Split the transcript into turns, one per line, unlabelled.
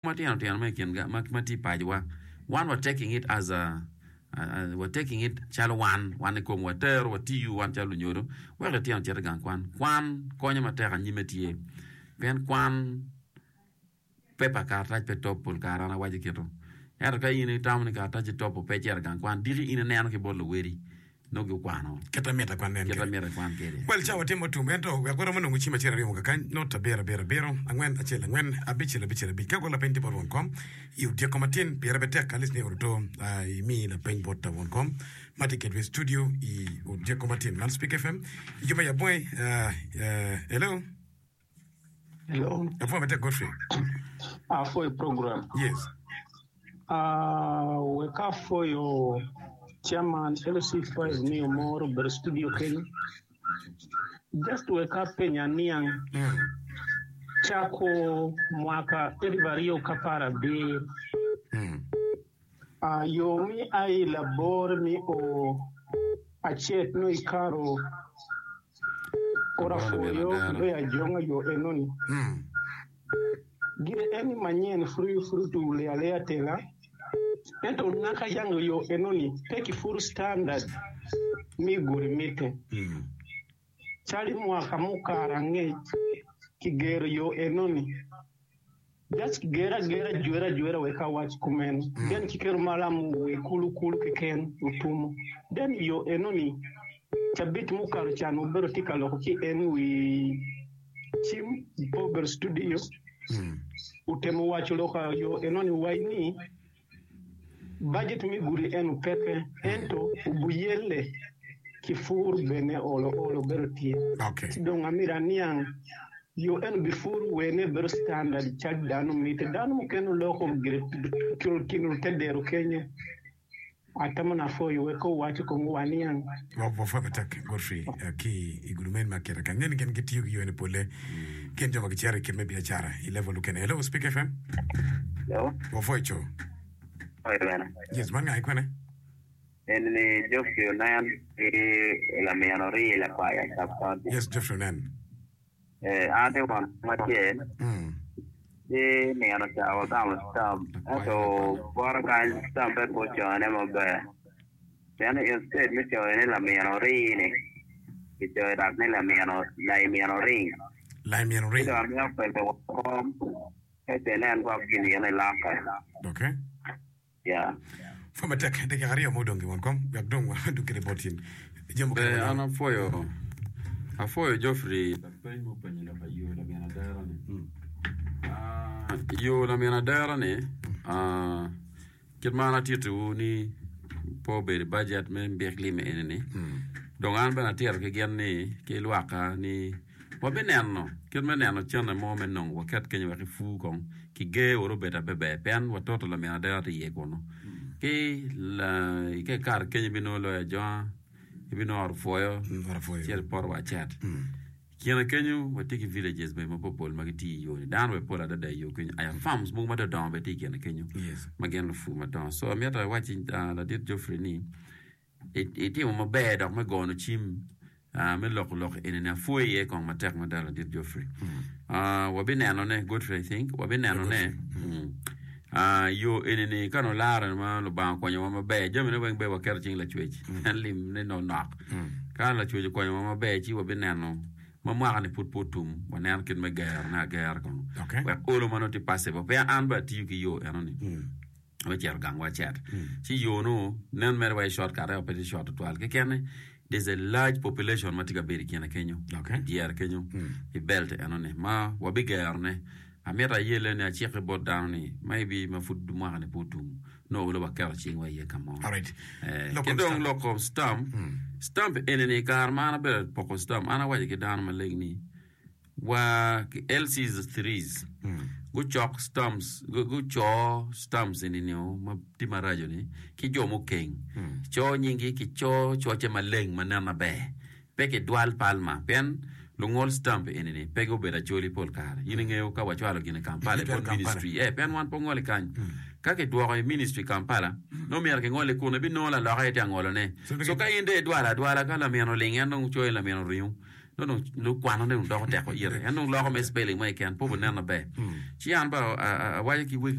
tiano me ken ga mati pajwa one were taking it as a we're taking it chalo one ko water wa tiu one chalo nyoro we ga tiano chera gan kwan konya matera nyimetie pen kwan pepa ka ta pe topul ka rana waji keto yar ka ine tamni ka ta topo pe chera gan kwan diri ine ne an ke bolo weri no go kwano
keta meta kwan
kede
well chawo temo tumento we agora mono nguchima chera rimo ka nota bera angwen achela angwen abichela bi ka gola penti por.com yu dia komatin bera bete kalis ne urto mi na penbot.com matiket we studio I dia komatin man speak fm yuma ya boy hello afo mete Godfrey
for a program
yes
we ka for your chairman LC5 ni more ber studio Kenya just wake up Kenya niang chako mwaka erivario kapara be yo mi ai labor mi o achet no ikaro ora foyo be ajonga yo enoni gire eni manyen fruit le alea tela ento naka yang yo enoni take full standard mi guri mite chali mwaka mukara nge kigero yo enoni just gera juera weka watch kumen then kikeru malamu we kulu keken utumo then yo enoni chabit mukara chano bero tika loko ki enwi chim pober studio utemo watch loka yo enoni waini budget mi guri enu pepe ento ubuyele kifur bene olo berti donc amira niang yo en before wene ber standard chad danu mite danu kenu loko gre kinu tedero Kenya atamana fo yo ko wati ko waniang
wo fa betak Godfrey ki igurumen makera kan ngene gen getiyo yo ne pole ken joba gchare ke mebi achara level lu ken hello speak fm
yo
wo fo icho yes manga ikwane
en Geoffrey Nan la mianori la kwaya sapati
yes Geoffrey Nan
ate wan mache miano chawa kama stam so bora kan stam pe po chane mabe yani instead mi chane la mianori ne kicho dak ne la mianori so ami apel pe kom eten kwa kini yana laka
okay
yeah
Fama tek de garia modongi wonkom yak dong du ke reportin jembo ke
ana foyo Geoffrey pen mo penye la yo la miana dara ne yo la miana dara ne kirmana titu ni po be budget men berli me ne donc an bana tier ke genni ke luaka ni mo benenno kirmeneno chana mo men non wakat kenye wa fu kon ki ge oro beta bebe pen wa toto la miana dara ye kono ke la ke kar kenye bino lo jo bino ar foyo tier por wa chat kiana kenyu watiki villages be mapopol magiti yo dan we pola da yo kenyu aya farms mo mata don be tiki na kenyu magen lo fu mata so miata watching la dit Geoffrey ni it mo be da ma go no chim me lok in na foye kon matek ma da la dit Geoffrey wa binano ne Godfrey I think wa binano ne yo enene kano lara ma lo ban kwanya ma be jame ne be wa kerching la chwechi lim ne no knock kan la chwechi kwanya ma be chi wa binano mama ne putum wanan kin me gar kon wa olo manoti passe ba an ba ti ki yo anoni wa jar gang wa chat si yo no nan mer wa short ka ra petit short to al ke ken there's a large population matiga beri kena Kenya diar Kenya I belt anoni ma wa bigar ne amera yele ne achike bot down ni maybe ma fuddu ma ne putum no lo ba kar ching wa ye kamo
all right
kedong local stamp enene kar mana be poko stamp ana waje ke dan ma legni wa LC's 3s go chok stamps go cho stamps enene ma timarajo ni ki jomo king cho nyingi ki cho che maleng manana be peke dual palma pen lungol stamp enene pego bera choli pol kar yinge ka wachalo gine Kampala pol ministry pen wan pongole kan ka ke duwa ministry Kampala no mer ke ngole kuna bi no la rete ngolo ne so ka inde duala ka la miano lenga no choy la miano riu no kwano ne ndo te ko yere no lo ko me spelling mai kan po na be chi an ba wa ki